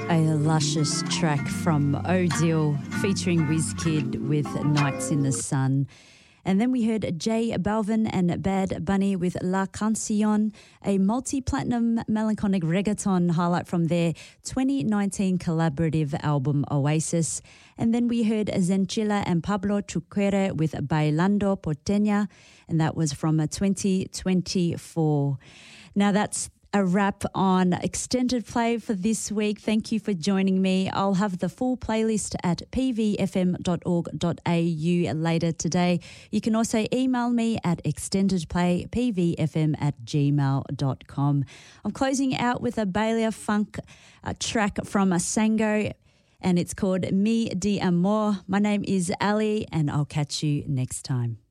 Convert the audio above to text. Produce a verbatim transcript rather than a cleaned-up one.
A luscious track from Odile featuring Wizkid with Nights in the Sun. And then we heard J Balvin and Bad Bunny with La Canción, a multi-platinum melancholic reggaeton highlight from their twenty nineteen collaborative album Oasis. And then we heard Zenchila and Pablo Chuquere with Bailando Porteña, and that was from twenty twenty-four. Now that's a wrap on Extended Play for this week. Thank you for joining me. I'll have the full playlist at p v f m dot org dot a u later today. You can also email me at extendedplaypvfm at gmail dot com. I'm closing out with a Balia Funk uh, track from Sango, and it's called Mi Di Amor. My name is Ali, and I'll catch you next time.